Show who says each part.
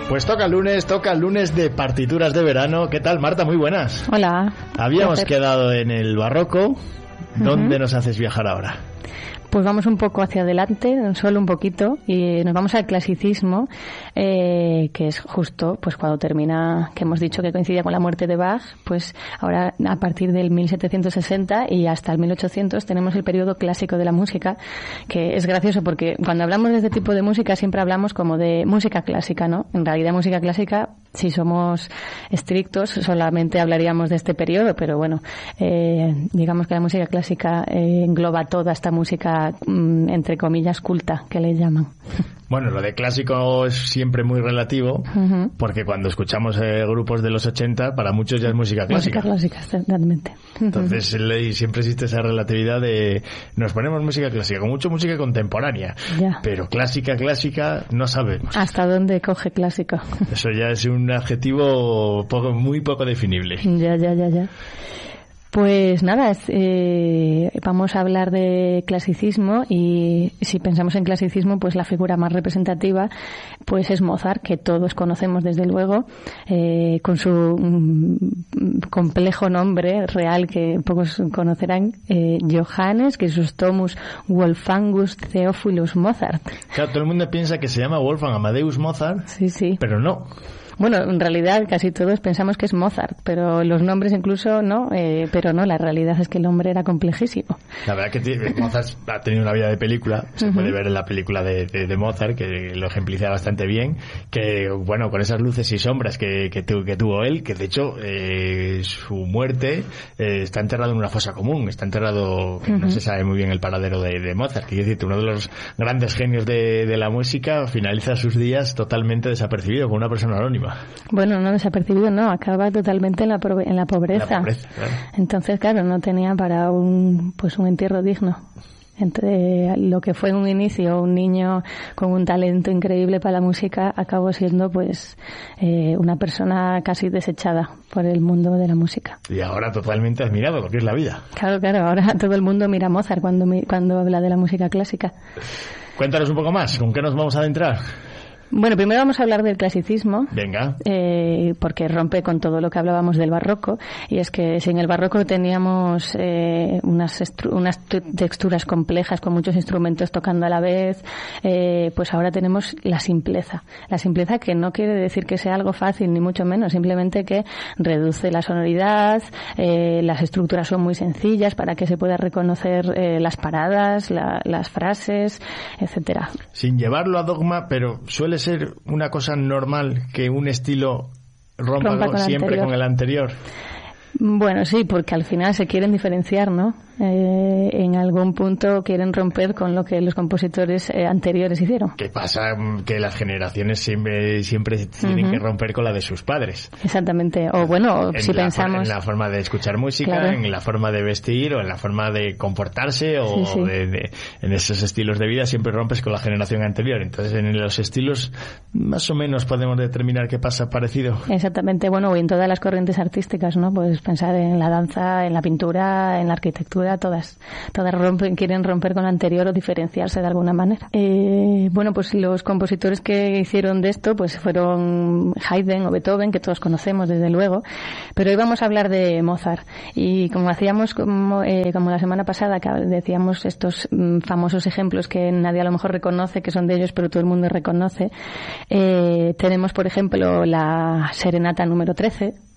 Speaker 1: Pues toca el lunes de partituras de verano. ¿Qué tal, Marta? Muy buenas.
Speaker 2: Hola.
Speaker 1: Habíamos quedado en el barroco. ¿Dónde nos haces viajar ahora?
Speaker 2: Pues vamos un poco hacia adelante, solo un poquito, y nos vamos al clasicismo, que es justo pues cuando termina, que hemos dicho que coincidía con la muerte de Bach, pues ahora a partir del 1760 y hasta el 1800 tenemos el periodo clásico de la música, que es gracioso porque cuando hablamos de este tipo de música siempre hablamos como de música clásica, ¿no? En realidad música clásica, si somos estrictos, solamente hablaríamos de este periodo, pero bueno, digamos que la música clásica engloba toda esta música entre comillas culta, que le llaman.
Speaker 1: Bueno, lo de clásico es siempre muy relativo, porque cuando escuchamos grupos de los 80, para muchos ya es música clásica.
Speaker 2: Música clásica, totalmente.
Speaker 1: Entonces siempre existe esa relatividad de nos ponemos música clásica, con mucho música contemporánea,
Speaker 2: ya.
Speaker 1: Pero clásica no sabemos.
Speaker 2: ¿Hasta dónde coge clásico?
Speaker 1: Eso ya es un adjetivo muy poco definible.
Speaker 2: Ya. Pues nada, vamos a hablar de clasicismo y si pensamos en clasicismo, pues la figura más representativa pues es Mozart, que todos conocemos desde luego, con su complejo nombre real que pocos conocerán, Johannes Chrysostomus Wolfgangus Theophilus Mozart.
Speaker 1: Claro, todo el mundo piensa que se llama Wolfgang Amadeus Mozart,
Speaker 2: sí.
Speaker 1: Pero no.
Speaker 2: Bueno, en realidad casi todos pensamos que es Mozart, pero los nombres incluso no, pero no, la realidad es que el hombre era complejísimo.
Speaker 1: La verdad que Mozart ha tenido una vida de película, se puede ver en la película de Mozart, que lo ejemplifica bastante bien, que bueno, con esas luces y sombras que tuvo él, que de hecho su muerte está enterrado en una fosa común, está enterrado, no se sabe muy bien el paradero de Mozart, que quiere decir, uno de los grandes genios de la música finaliza sus días totalmente desapercibido, como una persona anónima.
Speaker 2: Bueno, no desapercibido, no, acaba totalmente en la pobreza.
Speaker 1: Claro.
Speaker 2: Entonces, claro, no tenía para un entierro digno. Entre lo que fue en un inicio un niño con un talento increíble para la música, acabó siendo pues una persona casi desechada por el mundo de la música.
Speaker 1: Y ahora totalmente admirado, lo que es la vida.
Speaker 2: Claro, ahora todo el mundo mira a Mozart cuando habla de la música clásica.
Speaker 1: Cuéntanos un poco más, ¿con qué nos vamos a adentrar?
Speaker 2: Bueno, primero vamos a hablar del clasicismo.
Speaker 1: Venga.
Speaker 2: Porque rompe con todo lo que hablábamos del barroco. Y es que si en el barroco teníamos unas texturas complejas con muchos instrumentos tocando a la vez, pues ahora tenemos la simpleza. La simpleza que no quiere decir que sea algo fácil, ni mucho menos. Simplemente que reduce la sonoridad, las estructuras son muy sencillas para que se pueda reconocer las paradas, las frases, etcétera.
Speaker 1: Sin llevarlo a dogma, pero suele ser una cosa normal que un estilo rompa siempre con el anterior.
Speaker 2: Bueno, sí, porque al final se quieren diferenciar, ¿no? En algún punto quieren romper con lo que los compositores anteriores hicieron.
Speaker 1: ¿Qué pasa? Que las generaciones siempre tienen que romper con la de sus padres.
Speaker 2: Exactamente. O bueno, si pensamos...
Speaker 1: En la forma de escuchar música, claro. En la forma de vestir o en la forma de comportarse o sí. En esos estilos de vida siempre rompes con la generación anterior. Entonces en los estilos más o menos podemos determinar qué pasa parecido.
Speaker 2: Exactamente. Bueno, y en todas las corrientes artísticas, ¿no? Pues pensar en la danza, en la pintura, en la arquitectura, todas quieren romper con lo anterior o diferenciarse de alguna manera. Bueno, pues los compositores que hicieron de esto pues fueron Haydn o Beethoven, que todos conocemos desde luego, pero hoy vamos a hablar de Mozart. Y como hacíamos como la semana pasada, que decíamos estos famosos ejemplos que nadie a lo mejor reconoce que son de ellos, pero todo el mundo reconoce, tenemos por ejemplo la Serenata número 13